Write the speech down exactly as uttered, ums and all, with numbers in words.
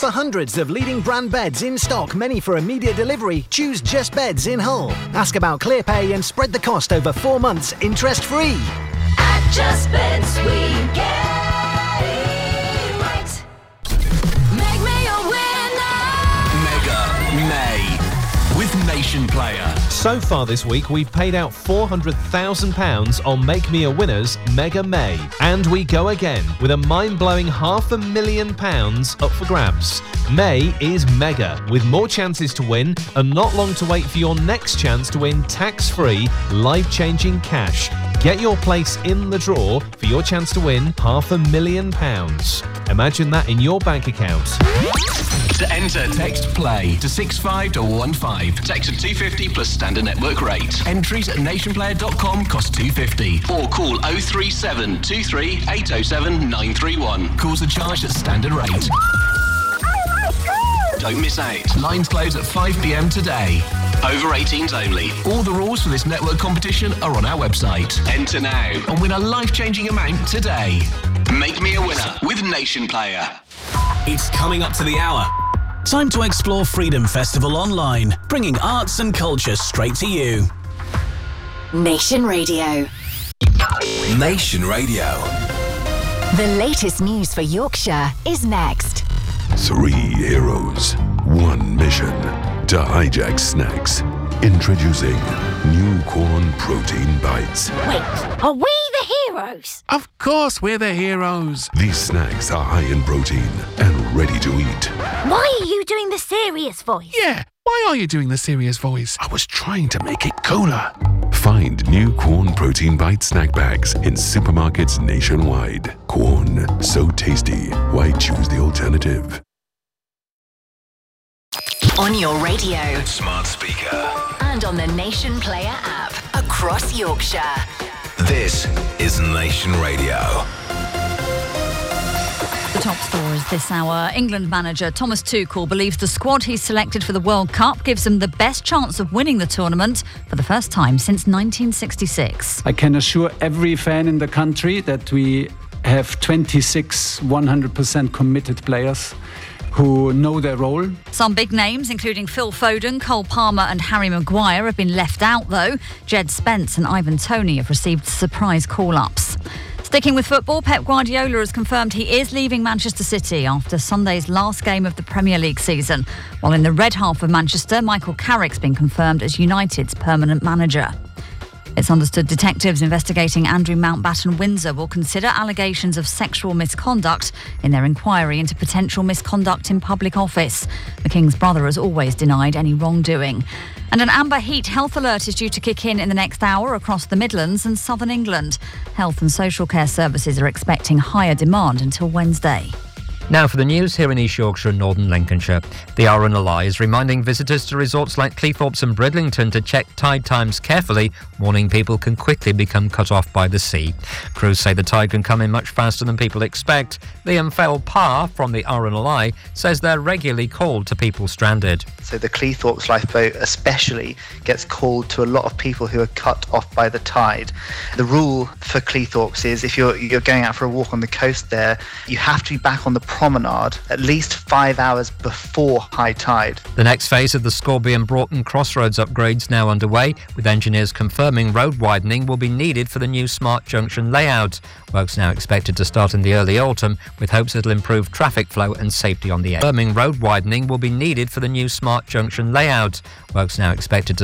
For hundreds of leading brand beds in stock, many for immediate delivery, choose Just Beds in Hull. Ask about ClearPay and spread the cost over four months interest-free. At Just Beds we get it right. Make me a winner. Mega May with Nation Player. So far this week, we've paid out four hundred thousand pounds on Make Me a Winner's Mega May. And we go again with a mind-blowing half a million pounds up for grabs. May is mega, with more chances to win and not long to wait for your next chance to win tax-free, life-changing cash. Get your place in the draw for your chance to win half a million pounds. Imagine that in your bank account. To enter, text PLAY to six five one one five. Text at two fifty plus standard network rate. Entries at nationplayer dot com cost two fifty. Or call oh three seven two three eight oh seven nine three one. Calls are charged at standard rate. Don't miss out. Lines close at five p.m. today. Over eighteens only. All the rules for this network competition are on our website. Enter now and win a life-changing amount today. Make me a winner with Nation Player. It's coming up to the hour. Time to explore Freedom Festival online, bringing arts and culture straight to you. Nation Radio. Nation Radio. The latest news for Yorkshire is next. Three heroes, one mission to hijack snacks. Introducing new corn protein bites. Wait, are we the heroes? Of course we're the heroes. These snacks are high in protein and ready to eat. Why are you doing the serious voice? Yeah, why are you doing the serious voice? I was trying to make it cooler. Find new corn protein bite snack bags in supermarkets nationwide. Corn, so tasty. Why choose the alternative? On your radio. Smart speaker. And on the Nation Player app. Across Yorkshire. This is Nation Radio. The top stories this hour. England manager Thomas Tuchel believes the squad he's selected for the World Cup gives them the best chance of winning the tournament for the first time since nineteen sixty-six. I can assure every fan in the country that we have twenty-six one hundred percent committed players who know their role. Some big names, including Phil Foden, Cole Palmer and Harry Maguire, have been left out, though. Jed Spence and Ivan Toney have received surprise call-ups. Sticking with football, Pep Guardiola has confirmed he is leaving Manchester City after Sunday's last game of the Premier League season. While in the red half of Manchester, Michael Carrick's been confirmed as United's permanent manager. It's understood detectives investigating Andrew Mountbatten Windsor will consider allegations of sexual misconduct in their inquiry into potential misconduct in public office. The King's brother has always denied any wrongdoing. And an amber heat health alert is due to kick in in the next hour across the Midlands and southern England. Health and social care services are expecting higher demand until Wednesday. Now for the news here in East Yorkshire and Northern Lincolnshire. The R N L I is reminding visitors to resorts like Cleethorpes and Bridlington to check tide times carefully, warning people can quickly become cut off by the sea. Crews say the tide can come in much faster than people expect. Liam Fell-Parr from the R N L I says they're regularly called to people stranded. So the Cleethorpes lifeboat especially gets called to a lot of people who are cut off by the tide. The rule for Cleethorpes is if you're you're going out for a walk on the coast there, you have to be back on the promenade at least five hours before high tide. The next phase of the Scorby and Broughton Crossroads upgrades now underway, with engineers confirming road widening will be needed for the new Smart Junction layout. Work's now expected to start in the early autumn, with hopes it'll improve traffic flow and safety on the A. Confirming road widening will be needed for the new Smart Junction layout. Work's now expected to